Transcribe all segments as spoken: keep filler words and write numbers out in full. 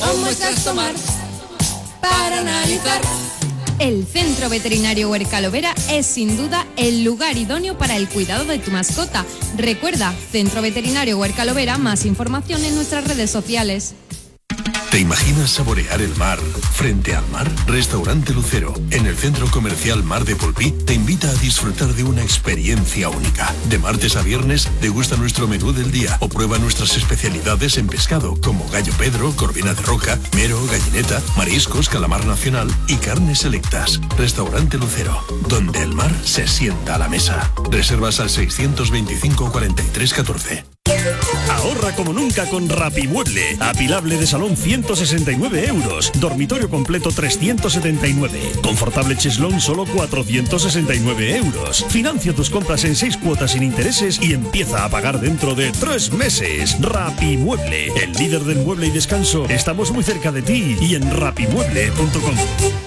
con muestras tomar para analizar. El Centro Veterinario Huercal Vera es sin duda el lugar idóneo para el cuidado de tu mascota. Recuerda, Centro Veterinario Huercal Vera, más información en nuestras redes sociales. ¿Te imaginas saborear el mar frente al mar? Restaurante Lucero, en el Centro Comercial Mar de Polpí, te invita a disfrutar de una experiencia única. De martes a viernes, degusta nuestro menú del día o prueba nuestras especialidades en pescado, como gallo pedro, corvina de roca, mero, gallineta, mariscos, calamar nacional y carnes selectas. Restaurante Lucero, donde el mar se sienta a la mesa. Reservas al seiscientos veinticinco cuarenta y tres catorce. Ahorra como nunca con Rapimueble. Apilable de salón ciento sesenta y nueve euros. Dormitorio completo trescientos setenta y nueve. Confortable cheslón solo cuatrocientos sesenta y nueve euros. Financia tus compras en seis cuotas sin intereses y empieza a pagar dentro de tres meses. Rapimueble, el líder del mueble y descanso. Estamos muy cerca de ti y en rapimueble punto com.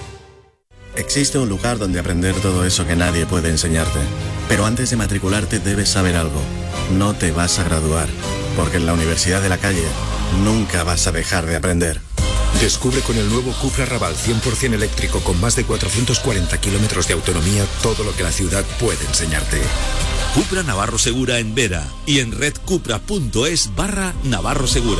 Existe un lugar donde aprender todo eso que nadie puede enseñarte. Pero antes de matricularte debes saber algo. No te vas a graduar, porque en la Universidad de la Calle nunca vas a dejar de aprender. Descubre con el nuevo Cupra Raval cien por ciento eléctrico con más de cuatrocientos cuarenta kilómetros de autonomía todo lo que la ciudad puede enseñarte. Cupra Navarro Segura en Vera y en redcupra punto es barra Navarro Segura.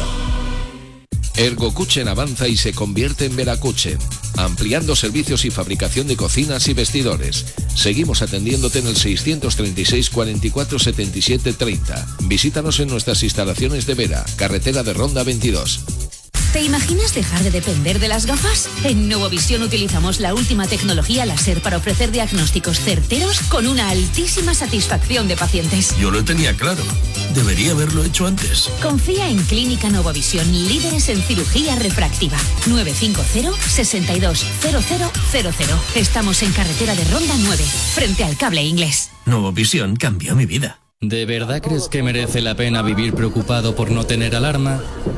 Ergokuchen avanza y se convierte en Verakuchen, ampliando servicios y fabricación de cocinas y vestidores. Seguimos atendiéndote en el seiscientos treinta y seis cuarenta y cuatro setenta y siete treinta. Visítanos en nuestras instalaciones de Vera, carretera de Ronda veintidós. ¿Te imaginas dejar de depender de las gafas? En Novovisión utilizamos la última tecnología láser para ofrecer diagnósticos certeros con una altísima satisfacción de pacientes. Yo lo tenía claro. Debería haberlo hecho antes. Confía en Clínica Novovisión, líderes en cirugía refractiva. nueve cinco cero, seis dos cero cero cero cero. Estamos en carretera de Ronda nueve, frente al Cable Inglés. Novovisión cambió mi vida. ¿De verdad crees que merece la pena vivir preocupado por no tener alarma?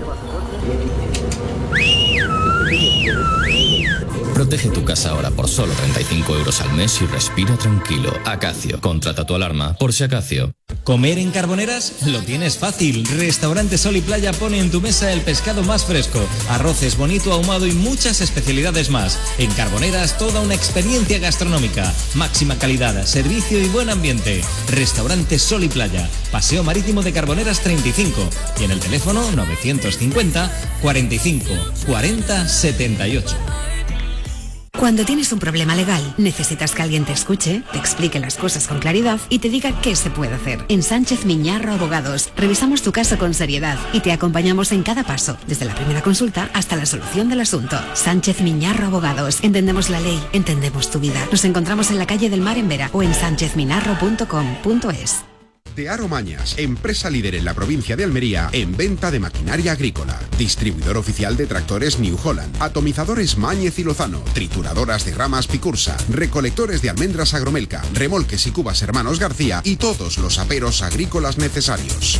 Protege tu casa ahora por solo treinta y cinco euros al mes y respira tranquilo. Acacio, contrata tu alarma por si Acacio. ¿Comer en Carboneras? Lo tienes fácil. Restaurante Sol y Playa pone en tu mesa el pescado más fresco, arroces, bonito, ahumado y muchas especialidades más. En Carboneras, toda una experiencia gastronómica. Máxima calidad, servicio y buen ambiente. Restaurante Sol y Playa, Paseo Marítimo de Carboneras treinta y cinco. Y en el teléfono novecientos cincuenta, cuarenta y cinco, cuarenta, setenta y ocho. Cuando tienes un problema legal, necesitas que alguien te escuche, te explique las cosas con claridad y te diga qué se puede hacer. En Sánchez Miñarro Abogados, revisamos tu caso con seriedad y te acompañamos en cada paso, desde la primera consulta hasta la solución del asunto. Sánchez Miñarro Abogados. Entendemos la ley, entendemos tu vida. Nos encontramos en la calle del Mar en Vera o en sánchez minarro punto com punto es. De Aro Mañas, empresa líder en la provincia de Almería en venta de maquinaria agrícola. Distribuidor oficial de tractores New Holland, atomizadores Máñez y Lozano, trituradoras de ramas Picursa, recolectores de almendras Agromelca, remolques y cubas Hermanos García y todos los aperos agrícolas necesarios.